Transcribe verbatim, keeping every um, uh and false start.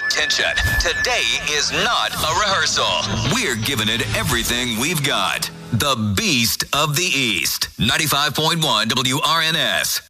Attention, today is not a rehearsal. We're giving it everything we've got. The Beast of the East. ninety-five point one W R N S.